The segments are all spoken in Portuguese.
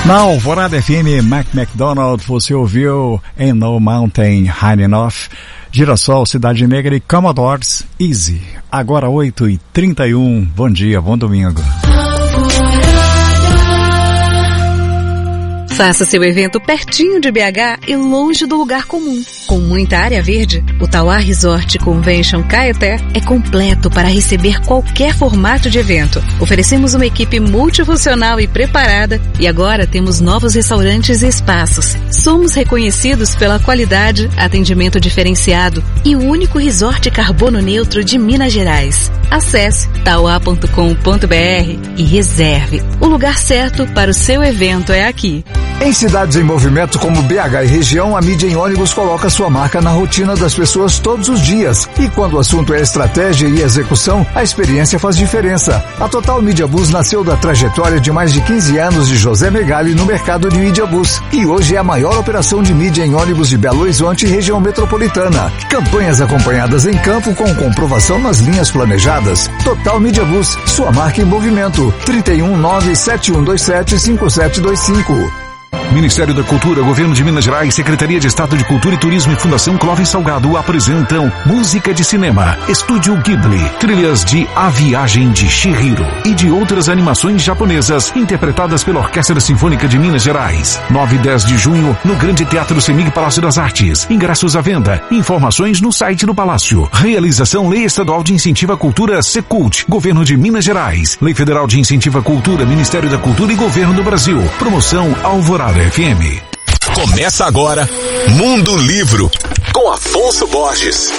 Na Alvorada FM, Mac McDonald, você ouviu Ain't No Mountain High Enough, Girassol, Cidade Negra e Commodores, Easy. Agora 8h31, bom dia, bom domingo. Faça seu evento pertinho de BH e longe do lugar comum. Com muita área verde, o Tauá Resort Convention Caeté é completo para receber qualquer formato de evento. Oferecemos uma equipe multifuncional e preparada e agora temos novos restaurantes e espaços. Somos reconhecidos pela qualidade, atendimento diferenciado e o único resort carbono neutro de Minas Gerais. Acesse tauá.com.br e reserve. O lugar certo para o seu evento é aqui. Em cidades em movimento como BH e região, a mídia em ônibus coloca sua marca na rotina das pessoas todos os dias. E quando o assunto é estratégia e execução, a experiência faz diferença. A Total Media Bus nasceu da trajetória de mais de 15 anos de José Megali no mercado de mídia bus. E hoje é a maior operação de mídia em ônibus de Belo Horizonte e região metropolitana. Campanhas acompanhadas em campo com comprovação nas linhas planejadas. Total Media Bus, sua marca em movimento. 319-7127-5725. Ministério da Cultura, Governo de Minas Gerais, Secretaria de Estado de Cultura e Turismo e Fundação Clóvis Salgado apresentam música de cinema, Estúdio Ghibli, trilhas de A Viagem de Chihiro e de outras animações japonesas interpretadas pela Orquestra Sinfônica de Minas Gerais. 9 e 10 de junho, no Grande Teatro Semig Palácio das Artes. Ingressos à venda. Informações no site do Palácio. Realização Lei Estadual de Incentivo à Cultura, Secult, Governo de Minas Gerais. Lei Federal de Incentivo à Cultura, Ministério da Cultura e Governo do Brasil. Promoção Alvorada FM. Começa agora Mundo Livro com Afonso Borges.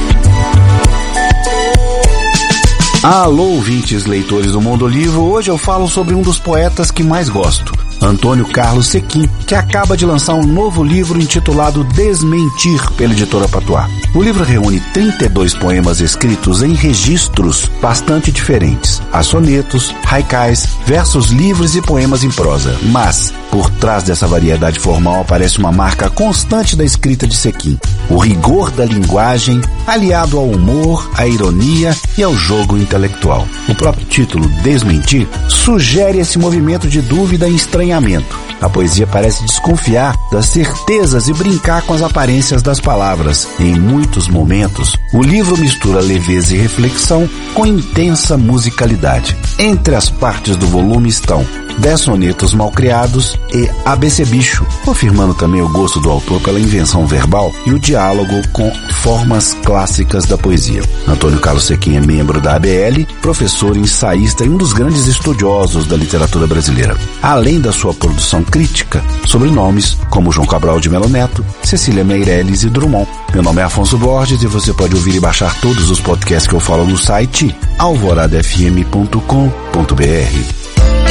Alô, ouvintes, leitores do Mundo Livro. Hoje eu falo sobre um dos poetas que mais gosto, Antônio Carlos Sequim, que acaba de lançar um novo livro intitulado Desmentir, pela editora Patuá. O livro reúne 32 poemas escritos em registros bastante diferentes. Há sonetos, haikais, versos livres e poemas em prosa. Mas, por trás dessa variedade formal aparece uma marca constante da escrita de Sequim: o rigor da linguagem, aliado ao humor, à ironia e ao jogo intelectual. O próprio título, Desmentir, sugere esse movimento de dúvida e estranhamento. A poesia parece desconfiar das certezas e brincar com as aparências das palavras. Em muitos momentos, o livro mistura leveza e reflexão com intensa musicalidade. Entre as partes do volume estão 10 sonetos malcriados e ABC Bicho, confirmando também o gosto do autor pela invenção verbal e o diálogo com formas clássicas da poesia. Antônio Carlos Sequim é membro da ABL, professor, ensaísta e um dos grandes estudiosos da literatura brasileira. Além da sua produção crítica sobre nomes como João Cabral de Melo Neto, Cecília Meirelles e Drummond. Meu nome é Afonso Borges e você pode ouvir e baixar todos os podcasts que eu falo no site alvoradafm.com.br.